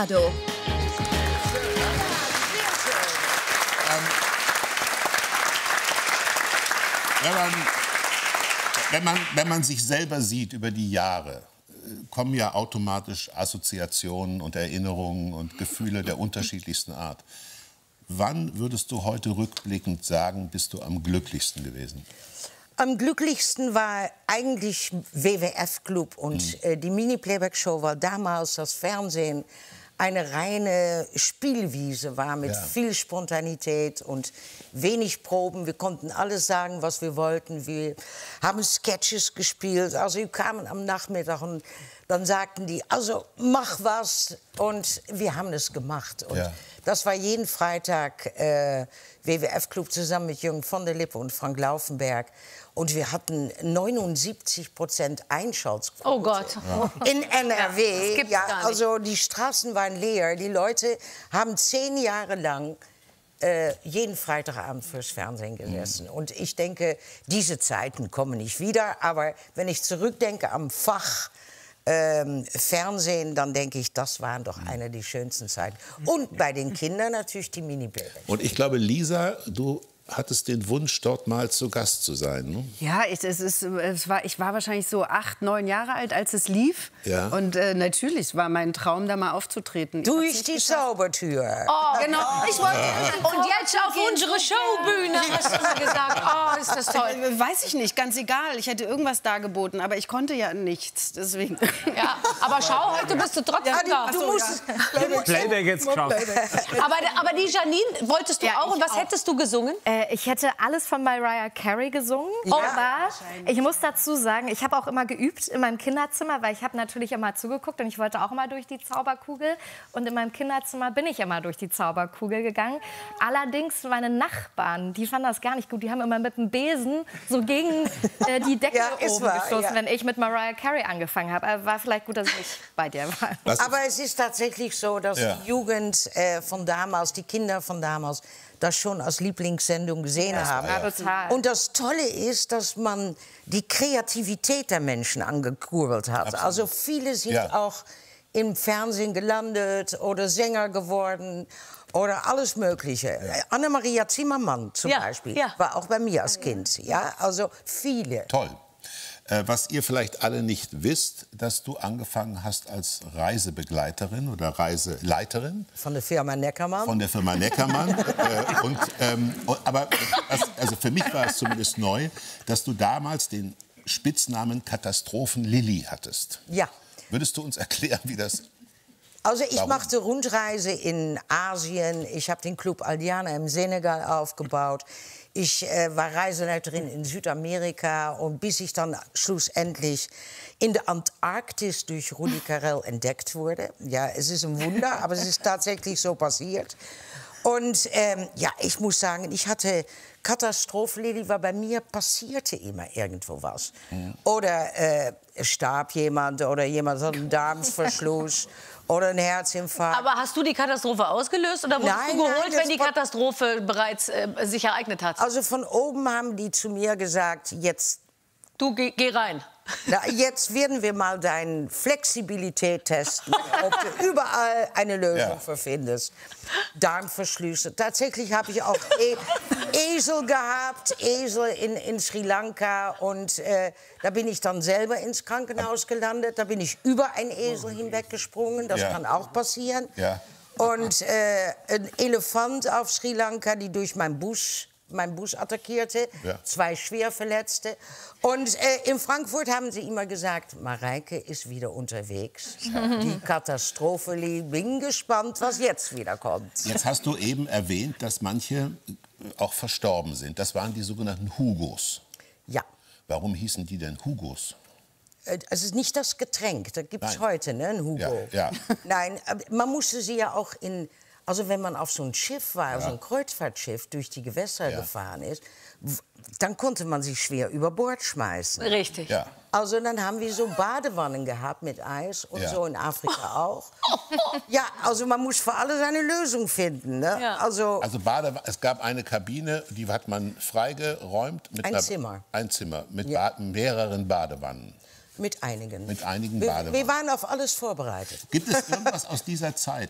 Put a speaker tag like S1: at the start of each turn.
S1: Eldorado.
S2: Wenn man sich selber sieht über die Jahre, kommen ja automatisch Assoziationen und Erinnerungen und Gefühle der unterschiedlichsten Art. Wann würdest du heute rückblickend sagen, bist du am glücklichsten gewesen?
S3: Am glücklichsten war eigentlich WWF-Club und die Mini-Playback-Show, weil damals das Fernsehen eine reine Spielwiese war mit viel Spontanität und wenig Proben. Wir konnten alles sagen, was wir wollten. Wir haben Sketches gespielt. Also wir kamen am Nachmittag und dann sagten die, also mach was. Und wir haben es gemacht. Und das war jeden Freitag WWF-Club zusammen mit Jürgen von der Lippe und Frank Laufenberg. Und wir hatten 79% Einschaltquote.
S4: Oh Gott.
S3: In NRW.
S4: Ja, gar nicht.
S3: Also die Straßen waren leer. Die Leute haben 10 Jahre lang jeden Freitagabend fürs Fernsehen gesessen. Und ich denke, diese Zeiten kommen nicht wieder. Aber wenn ich zurückdenke am Fach Fernsehen, dann denke ich, das waren doch eine der schönsten Zeiten. Und bei den Kindern natürlich die Mini-Playback.
S2: Und ich glaube, Lisa, du hattest den Wunsch, dort mal zu Gast zu sein, ne?
S5: Ja, ich war wahrscheinlich so 8, 9 Jahre alt, als es lief.
S2: Ja.
S5: Und natürlich war mein Traum, da mal aufzutreten.
S3: Durch die Zaubertür.
S4: Oh, genau. Ich wollte und jetzt auf unsere Showbühne, hast du mir gesagt. Oh, ist das toll.
S5: Weiß ich nicht, ganz egal. Ich hätte irgendwas dargeboten, aber ich konnte ja nichts, deswegen.
S4: Ja, aber schau, heute bist du trotzdem da.
S3: Du musst
S6: Playback jetzt kommt.
S4: Aber die Janine wolltest du
S5: Ja,
S4: auch. Und
S5: ich
S4: was
S5: auch.
S4: hättest du gesungen?
S7: Ich hätte alles von Mariah Carey gesungen. Aber ich muss dazu sagen, ich habe auch immer geübt in meinem Kinderzimmer, weil ich habe natürlich immer zugeguckt und ich wollte auch immer durch die Zauberkugel. Und in meinem Kinderzimmer bin ich immer durch die Zauberkugel gegangen. Allerdings meine Nachbarn, die fanden das gar nicht gut. Die haben immer mit dem Besen so gegen die Decke oben gestoßen, wenn ich mit Mariah Carey angefangen habe. Aber war vielleicht gut, dass ich nicht bei dir war.
S3: Aber es ist tatsächlich so, dass die Jugend von damals, die Kinder von damals, das schon als Lieblingssendung gesehen haben.
S7: Ja, total.
S3: Und das Tolle ist, dass man die Kreativität der Menschen angekurbelt hat.
S2: Absolut.
S3: Also viele sind auch im Fernsehen gelandet oder Sänger geworden oder alles Mögliche. Anna-Maria Zimmermann zum Beispiel war auch bei mir als Kind. Ja, also viele.
S2: Toll. Was ihr vielleicht alle nicht wisst, dass du angefangen hast als Reisebegleiterin oder Reiseleiterin.
S3: Von der Firma Neckermann.
S2: Von der Firma Neckermann. Aber also für mich war es zumindest neu, dass du damals den Spitznamen Katastrophen-Lilly hattest.
S3: Ja.
S2: Würdest du uns erklären, wie das...
S3: Also ich machte Rundreise in Asien. Ich habe den Club Aldiana im Senegal aufgebaut. Ich war Reiseleiterin in Südamerika und bis ich dann schlussendlich in der Antarktis durch Rudi Carrell entdeckt wurde. Ja, es ist ein Wunder, aber es ist tatsächlich so passiert. Und ich muss sagen, ich hatte Katastrophenlilly, weil bei mir passierte immer irgendwo was. Oder es starb jemand oder jemand hat einen Darmverschluss. Oder ein Herzinfarkt.
S4: Aber hast du die Katastrophe ausgelöst oder wurdest du geholt, wenn die Katastrophe bereits sich ereignet hat?
S3: Also von oben haben die zu mir gesagt, jetzt...
S4: Du, geh rein.
S3: Na, jetzt werden wir mal deine Flexibilität testen, ob du überall eine Lösung für findest. Darmverschlüsse. Tatsächlich habe ich auch Esel gehabt, Esel in Sri Lanka. Und da bin ich dann selber ins Krankenhaus gelandet. Da bin ich über einen Esel hinweggesprungen. Das kann auch passieren.
S2: Ja.
S3: Und ein Elefant auf Sri Lanka, die durch meinen Bus attackierte, 2 Schwerverletzte. Und in Frankfurt haben sie immer gesagt, Mareike ist wieder unterwegs. Die Katastrophe, bin gespannt, was jetzt wieder kommt.
S2: Jetzt hast du eben erwähnt, dass manche auch verstorben sind. Das waren die sogenannten Hugos.
S3: Ja.
S2: Warum hießen die denn Hugos?
S3: Es ist nicht das Getränk, da gibt es heute, ne, ein Hugo.
S2: Ja.
S3: Nein, man musste sie ja auch also wenn man auf so ein Schiff war, so ein Kreuzfahrtschiff, durch die Gewässer gefahren ist, dann konnte man sie schwer über Bord schmeißen.
S4: Richtig.
S2: Ja.
S3: Also dann haben wir so Badewannen gehabt mit Eis und so in Afrika auch. Ja, also man muss für alles eine Lösung finden. Ne?
S4: Ja.
S3: Also
S2: es gab eine Kabine, die hat man freigeräumt. Mit
S3: Ein Zimmer.
S2: Ein Zimmer mit mehreren Badewannen.
S3: mit einigen.
S2: Mit einigen Badewannen.
S3: Wir waren auf alles vorbereitet.
S2: Gibt es irgendwas aus dieser Zeit,